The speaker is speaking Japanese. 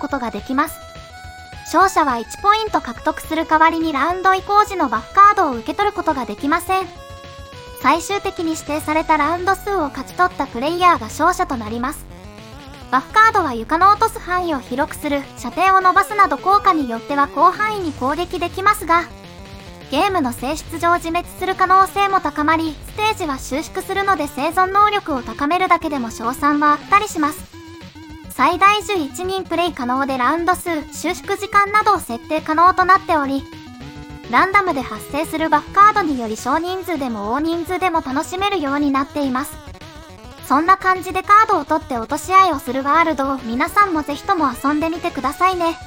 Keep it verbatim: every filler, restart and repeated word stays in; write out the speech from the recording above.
ことができます。勝者はいちポイント獲得する代わりにラウンド移行時のバフカードを受け取ることができません。最終的に指定されたラウンド数を勝ち取ったプレイヤーが勝者となります。バフカードは床の落とす範囲を広くする、射程を伸ばすなど効果によっては広範囲に攻撃できますが、ゲームの性質上自滅する可能性も高まり、ステージは収縮するので生存能力を高めるだけでも勝算はあったりします。最大じゅういちにんプレイ可能でラウンド数、収縮時間などを設定可能となっており、ランダムで発生するバフカードにより少人数でも大人数でも楽しめるようになっています。そんな感じでカードを取って落とし合いをするワールドを皆さんもぜひとも遊んでみてくださいね。